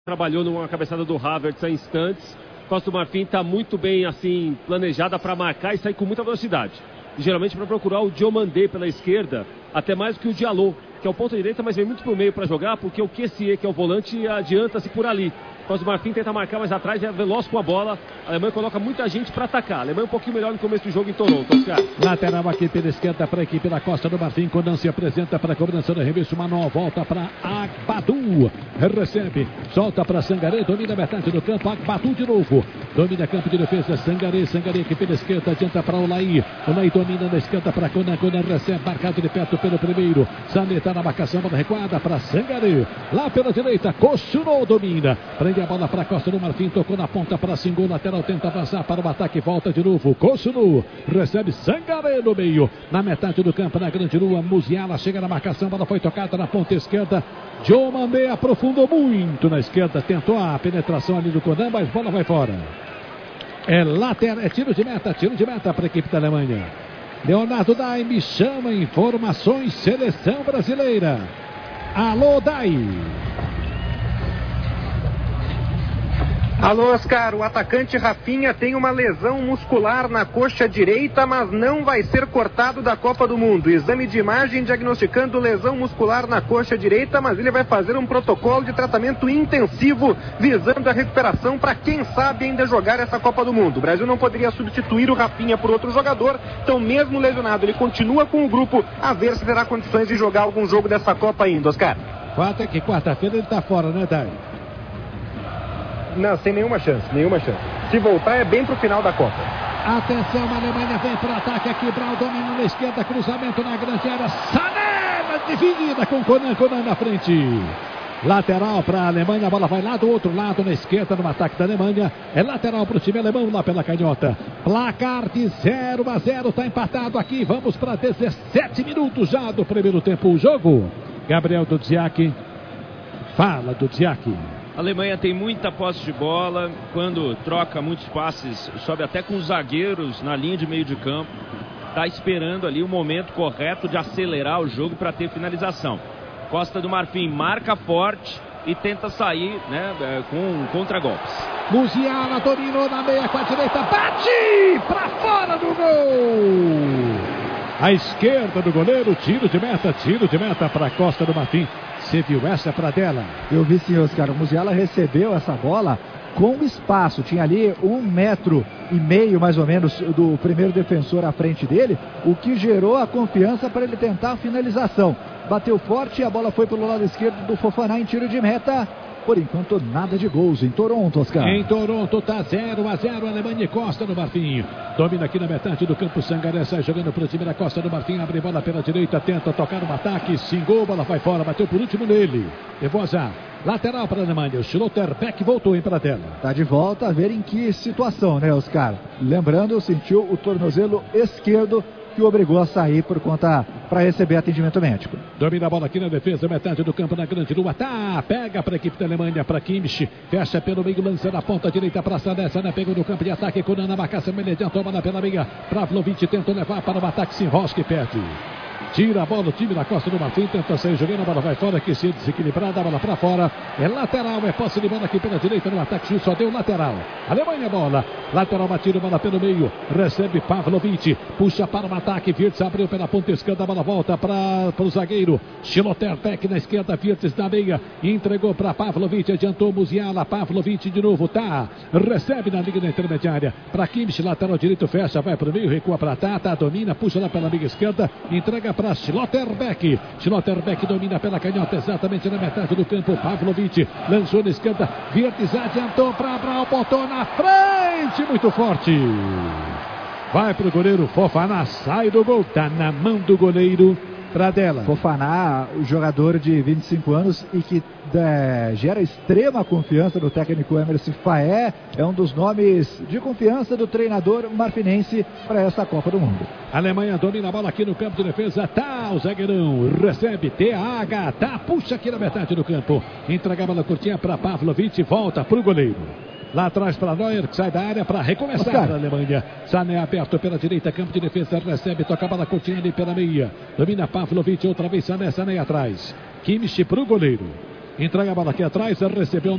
Trabalhou numa cabeçada do Havertz há instantes. Costa do Marfim está muito bem assim planejada para marcar e sair com muita velocidade. E, geralmente para procurar o Diomandé pela esquerda, até mais do que o Diallo, que é o ponta direita, mas vem muito pro meio para jogar, porque o Kessié, que é o volante, adianta-se por ali. Costa do Marfim tenta marcar mais atrás, é veloz com a bola. A Alemanha coloca muita gente para atacar. A Alemanha um pouquinho melhor no começo do jogo em Toronto, Oscar. Lateral aqui pela esquerda para a equipe da Costa do Marfim. Conan se apresenta para a cobrança do arremesso. Manuel volta para Agbadou. Recebe, solta para Sangaré. Domina a metade do campo. Agbadou de novo. Domina campo de defesa. Sangaré aqui pela esquerda. Adianta para Olaí. Olaí domina na esquerda para Conan. Conan recebe, marcado de perto pelo primeiro. Sané está na marcação, bola recuada para Sangaré. Lá pela direita, Kosuno domina. Prende a bola para a Costa do Marfim, tocou na ponta para Singu, lateral tenta avançar para o ataque, volta de novo, Kosuno, recebe Sangaré no meio, na metade do campo, na grande lua, Musiala chega na marcação, bola foi tocada na ponta esquerda, Diomandé aprofundou muito na esquerda, tentou a penetração ali do Conan, mas bola vai fora. É lateral, é tiro de meta para a equipe da Alemanha. Leonardo Dai me chama informações, seleção brasileira. Alô, Dai. Alô, Oscar, o atacante Rafinha tem uma lesão muscular na coxa direita, mas não vai ser cortado da Copa do Mundo. Exame de imagem diagnosticando lesão muscular na coxa direita, mas ele vai fazer um protocolo de tratamento intensivo visando a recuperação para quem sabe ainda jogar essa Copa do Mundo. O Brasil não poderia substituir o Rafinha por outro jogador, então mesmo lesionado ele continua com o grupo, a ver se terá condições de jogar algum jogo dessa Copa ainda, Oscar. Quarta-feira ele está fora, né, Dai? Não, sem nenhuma chance. Se voltar é bem pro final da Copa. Atenção, a Alemanha vem para o ataque aqui, Brau domina na esquerda, cruzamento na grande área, Sané na dividida com Conan na frente. Lateral para a Alemanha, a bola vai lá do outro lado, na esquerda, no ataque da Alemanha. É lateral para o time alemão, lá pela canhota. Placar de 0-0, está empatado aqui. Vamos para 17 minutos já do primeiro tempo. O jogo, Gabriel Dudziak. Fala, Dudziak. A Alemanha tem muita posse de bola, quando troca muitos passes, sobe até com os zagueiros na linha de meio de campo. Está esperando ali o momento correto de acelerar o jogo para ter finalização. Costa do Marfim marca forte e tenta sair, né, com contra-golpes. Musiala dominou na meia com a direita, bate para fora do gol! À esquerda do goleiro, tiro de meta para a Costa do Marfim. Você viu essa para dela? Eu vi sim, Oscar. O Musiala recebeu essa bola com espaço. Tinha ali 1,5 metro mais ou menos do primeiro defensor à frente dele, o que gerou a confiança para ele tentar a finalização. Bateu forte e a bola foi pelo lado esquerdo do Fofana em tiro de meta. Por enquanto, nada de gols em Toronto, Oscar. Em Toronto está 0-0, Alemanha e Costa do Marfim. Domina aqui na metade do campo, Sangaré sai jogando para o time da Costa do Marfim. Abre bola pela direita, tenta tocar no ataque. Singou, bola vai fora, bateu por último nele. Evoza, lateral para a Alemanha. O Schlotterbeck voltou em para tela. Está de volta, a ver em que situação, né, Oscar? Lembrando, sentiu o tornozelo esquerdo, que o obrigou a sair por conta para receber atendimento médico. Domina a bola aqui na defesa, metade do campo na grande lua. Pega para a equipe da Alemanha, para Kimmich. Fecha pelo meio, lança na ponta direita para Sané. Sané pegou no campo de ataque, Conan na marcação, ele adiantou a bola pela meia. Pavlovic tentou levar para o ataque, Sinroski perde. Tira a bola, o time da Costa do Marfim, tenta sair jogando, a bola vai fora, que se desequilibrada, a bola para fora. É lateral, é posse de bola aqui pela direita no ataque, só deu lateral. Alemanha bola, lateral batido, bola pelo meio, recebe Pavlovic, puxa para o ataque, Wirtz abriu pela ponta esquerda, a bola volta para o zagueiro, Schlotterbeck na esquerda, Wirtz na meia, entregou para Pavlovic, adiantou Musiala, Pavlovic de novo, recebe na liga da intermediária, para Kimmich, lateral direito, fecha, vai para o meio, recua para domina, puxa lá pela meia esquerda, entrega para Schlotterbeck. Schlotterbeck domina pela canhota exatamente na metade do campo. Pavlovic lançou na esquerda. Wirtz adiantou para Brau, botou na frente, muito forte. Vai para o goleiro Fofana, sai do gol, tá na mão do goleiro. Pradella. Fofana, o jogador de 25 anos e que gera extrema confiança do técnico Emerson Faé. É um dos nomes de confiança do treinador marfinense para essa Copa do Mundo. A Alemanha domina a bola aqui no campo de defesa. O zagueirão recebe, puxa aqui na metade do campo. Entrega a bola curtinha para Pavlovic, volta para o goleiro. Lá atrás para Neuer, que sai da área para recomeçar a Alemanha. Sané aberto pela direita, campo de defesa, recebe, toca a bola curtinha ali pela meia. Domina Pavlovic, outra vez Sané atrás. Kimmich para o goleiro. Entrega a bola aqui atrás, recebeu